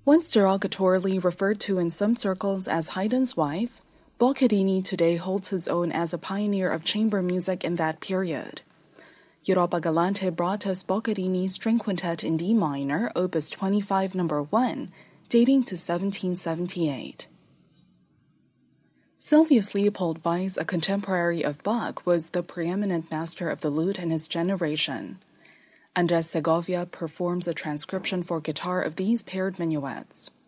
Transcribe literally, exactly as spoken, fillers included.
Once derogatorily referred to in some circles as Haydn's wife, Boccherini today holds his own as a pioneer of chamber music in that period. Europa Galante brought us Boccherini's String Quintet in D minor, Opus twenty-five, number one, dating to seventeen seventy-eight. Sylvius Leopold Weiss, a contemporary of Bach, was the preeminent master of the lute in his generation. Andres Segovia performs a transcription for guitar of these paired minuets.